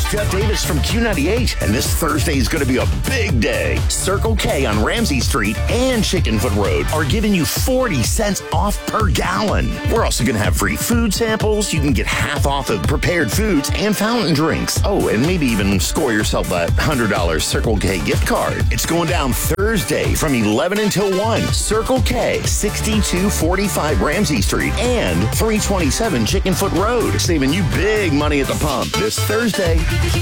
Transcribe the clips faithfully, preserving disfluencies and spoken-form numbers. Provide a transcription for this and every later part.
Jeff Davis from Q ninety-eight, and this Thursday is going to be a big day. Circle K on Ramsey Street and Chickenfoot Road are giving you forty cents off per gallon. We're also going to have free food samples. You can get half off of prepared foods and fountain drinks. Oh, and maybe even score yourself that one hundred dollars Circle K gift card. It's going down Thursday from eleven until one. Circle K, sixty-two forty-five Ramsey Street and three twenty-seven Chickenfoot Road, saving you big money at the pump this Thursday.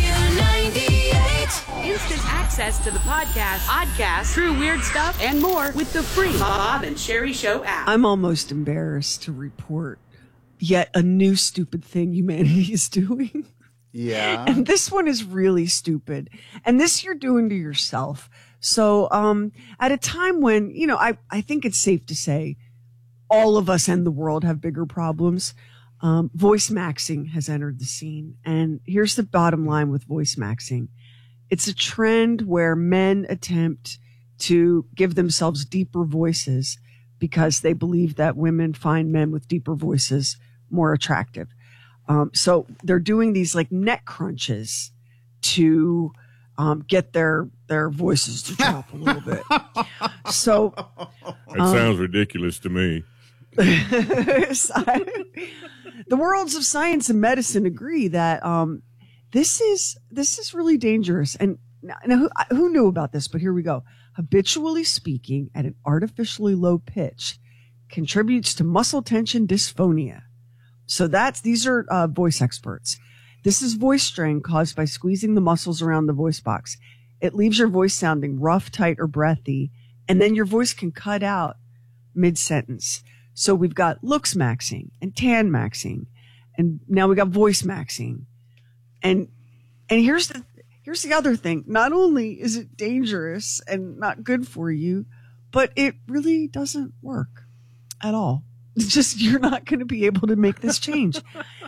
Instant access to the podcast, podcast, true weird stuff, and more with the free Bob and Sherry Show app. I'm almost embarrassed to report yet a new stupid thing humanity is doing. Yeah. And this one is really stupid. And this you're doing to yourself. So um, at a time when, you know, I, I think it's safe to say all of us and the world have bigger problems. Um, voice maxing has entered the scene. And here's the bottom line with voice maxing. It's a trend where men attempt to give themselves deeper voices because they believe that women find men with deeper voices more attractive. Um, so they're doing these like neck crunches to um, get their their voices to drop a little bit. So that um, sounds ridiculous to me. The worlds of science and medicine agree that um, this is this is really dangerous. And now, now who, who knew about this? But here we go. Habitually speaking at an artificially low pitch contributes to muscle tension dysphonia. So that's, these are uh, voice experts. This is voice strain caused by squeezing the muscles around the voice box. It leaves your voice sounding rough, tight, or breathy, and then your voice can cut out mid-sentence. So we've got looks maxing and tan maxing, and now we got voice maxing. And and here's the here's the other thing. Not only is it dangerous and not good for you, but it really doesn't work at all. It's just, you're not going to be able to make this change.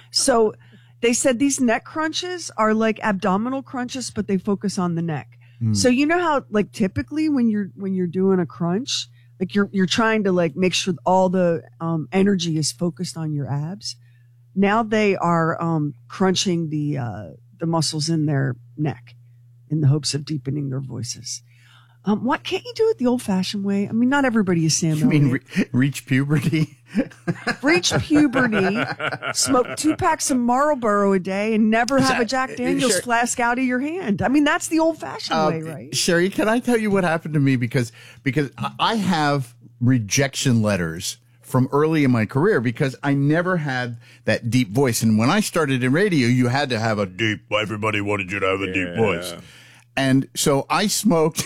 So they said these neck crunches are like abdominal crunches, but they focus on the neck. Mm. So you know how like typically when you're, when you're doing a crunch, like you're, you're trying to like make sure all the um, energy is focused on your abs. Now they are um, crunching the, uh, the muscles in their neck in the hopes of deepening their voices. Um, what can't you do it the old-fashioned way? I mean, not everybody is Sam You mean Elliott. re- reach puberty? Reach puberty, smoke two packs of Marlboro a day, and never have a Jack Daniels Sure. flask out of your hand. I mean, that's the old-fashioned Uh, way, right? Sherry, can I tell you what happened to me? Because because I have rejection letters from early in my career because I never had that deep voice. And when I started in radio, you had to have a deep, everybody wanted you to have a Yeah. deep voice. And so I smoked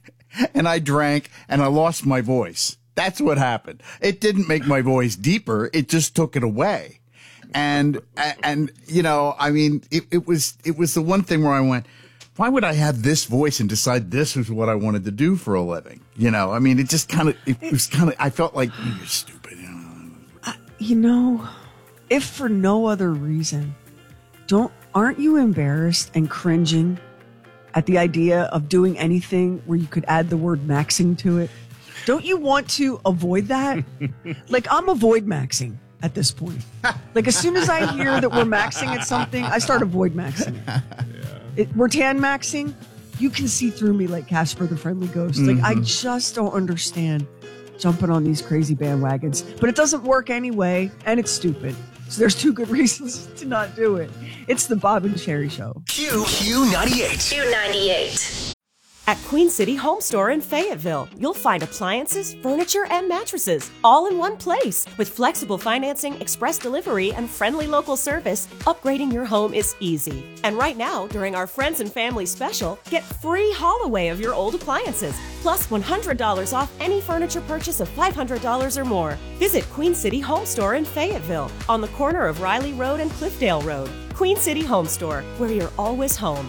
and I drank and I lost my voice. That's what happened. It didn't make my voice deeper. It just took it away. And, and, you know, I mean, it, it was, it was the one thing where I went, why would I have this voice and decide this was what I wanted to do for a living? You know, I mean, it just kind of, it was kind of, I felt like, you're stupid. You know? Uh, you know, if for no other reason, don't, aren't you embarrassed and cringing at the idea of doing anything where you could add the word maxing to it? Don't you want to avoid that? Like, I'm avoid maxing at this point. Like, as soon as I hear that we're maxing at something, I start avoid maxing it. Yeah. It, we're tan maxing. You can see through me like Casper the Friendly Ghost. Like, mm-hmm. I just don't understand jumping on these crazy bandwagons. But it doesn't work anyway, and it's stupid. So there's two good reasons to not do it. It's the Bob and Sherry Show. Q Q ninety-eight. Q ninety-eight. At Queen City Home Store in Fayetteville, you'll find appliances, furniture, and mattresses all in one place. With flexible financing, express delivery, and friendly local service, upgrading your home is easy. And right now, during our Friends and Family special, get free haul away of your old appliances, plus one hundred dollars off any furniture purchase of five hundred dollars or more. Visit Queen City Home Store in Fayetteville on the corner of Riley Road and Cliffdale Road. Queen City Home Store, where you're always home.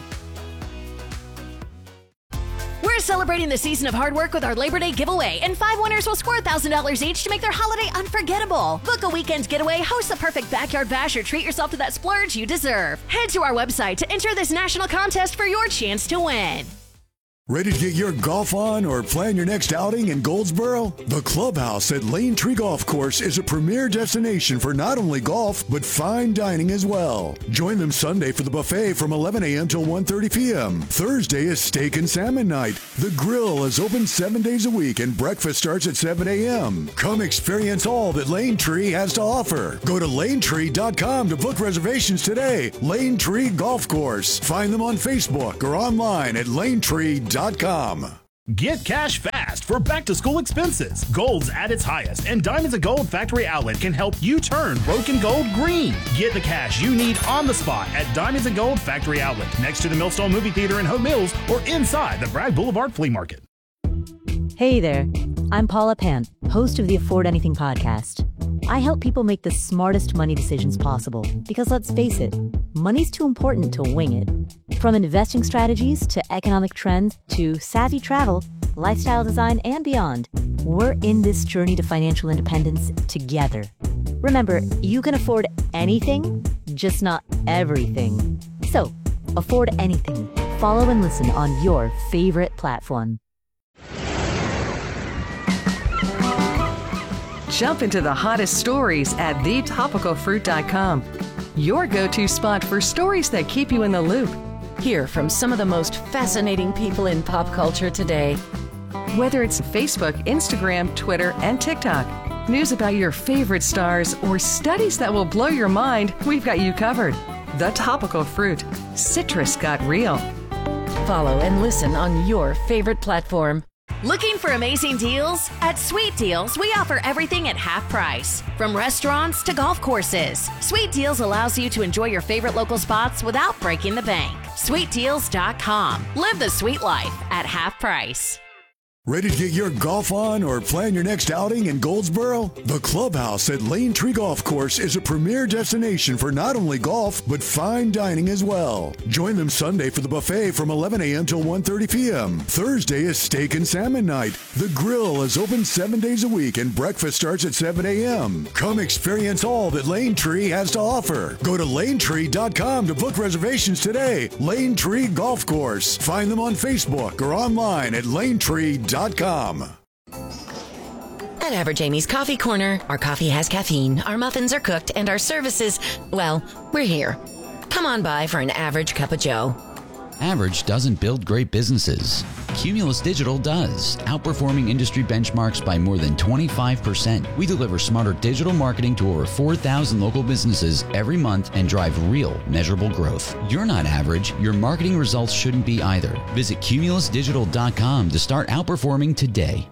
We're celebrating the season of hard work with our Labor Day giveaway, and five winners will score one thousand dollars each to make their holiday unforgettable. Book a weekend getaway, host the perfect backyard bash, or treat yourself to that splurge you deserve. Head to our website to enter this national contest for your chance to win. Ready to get your golf on or plan your next outing in Goldsboro? The Clubhouse at Lane Tree Golf Course is a premier destination for not only golf, but fine dining as well. Join them Sunday for the buffet from eleven a.m. till one thirty p.m. Thursday is steak and salmon night. The grill is open seven days a week and breakfast starts at seven a.m. Come experience all that Lane Tree has to offer. Go to lane tree dot com to book reservations today. Lane Tree Golf Course. Find them on Facebook or online at lane tree dot com. Get cash fast for back-to-school expenses. Gold's at its highest, and Diamonds of Gold Factory Outlet can help you turn broken gold green. Get the cash you need on the spot at Diamonds of Gold Factory Outlet, next to the Millstone Movie Theater in Hope Mills, or inside the Bragg Boulevard Flea Market. Hey there, I'm Paula Pant, host of the Afford Anything podcast. I help people make the smartest money decisions possible, because let's face it, money's too important to wing it. From investing strategies to economic trends to savvy travel, lifestyle design, and beyond, we're in this journey to financial independence together. Remember, you can afford anything, just not everything. So, afford anything. Follow and listen on your favorite platform. Jump into the hottest stories at the topical fruit dot com. Your go-to spot for stories that keep you in the loop. Hear from some of the most fascinating people in pop culture today. Whether it's Facebook, Instagram, Twitter, and TikTok, news about your favorite stars, or studies that will blow your mind, we've got you covered. The Topical Fruit. Citrus got real. Follow and listen on your favorite platform. Looking for amazing deals? At Sweet Deals, we offer everything at half price. From restaurants to golf courses, Sweet Deals allows you to enjoy your favorite local spots without breaking the bank. sweet deals dot com. Live the sweet life at half price. Ready to get your golf on or plan your next outing in Goldsboro? The Clubhouse at Lane Tree Golf Course is a premier destination for not only golf, but fine dining as well. Join them Sunday for the buffet from eleven a.m. till one thirty p.m. Thursday is steak and salmon night. The grill is open seven days a week and breakfast starts at seven a.m. Come experience all that Lane Tree has to offer. Go to lane tree dot com to book reservations today. Lane Tree Golf Course. Find them on Facebook or online at lane tree dot com. At Average Amy's Coffee Corner, our coffee has caffeine, our muffins are cooked, and our services, well, we're here. Come on by for an average cup of joe. Average doesn't build great businesses. Cumulus Digital does, outperforming industry benchmarks by more than twenty-five percent. We deliver smarter digital marketing to over four thousand local businesses every month and drive real, measurable growth. You're not average. Your marketing results shouldn't be either. Visit cumulus digital dot com to start outperforming today.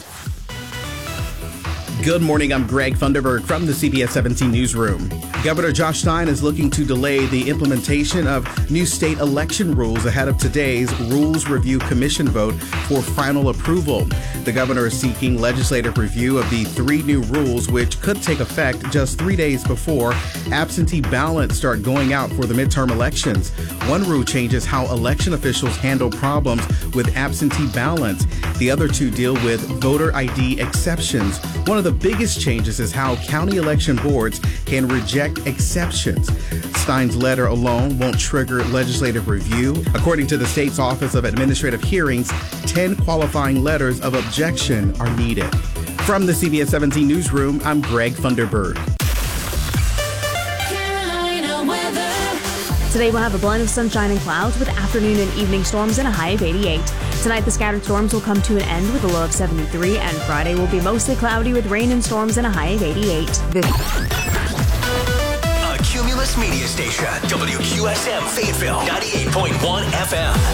Good morning, I'm Greg Thunderberg from the C B S seventeen Newsroom. Governor Josh Stein is looking to delay the implementation of new state election rules ahead of today's Rules Review Commission vote for final approval. The governor is seeking legislative review of the three new rules, which could take effect just three days before absentee ballots start going out for the midterm elections. One rule changes how election officials handle problems with absentee ballots. The other two deal with voter I D exceptions. One of the biggest changes is how county election boards can reject exceptions. Stein's letter alone won't trigger legislative review. According to the state's Office of Administrative Hearings, ten qualifying letters of objection are needed. From the C B S seventeen Newsroom, I'm Greg Thunderberg. Today we'll have a blend of sunshine and clouds with afternoon and evening storms and a high of eighty-eight. Tonight the scattered storms will come to an end with a low of seventy-three, and Friday will be mostly cloudy with rain and storms and a high of eighty-eight. A Cumulus Media Station, W Q S M Fayetteville, ninety-eight point one F M.